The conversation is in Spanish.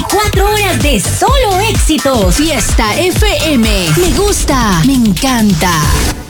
4 horas de solo éxitos. Fiesta FM. Me gusta, me encanta.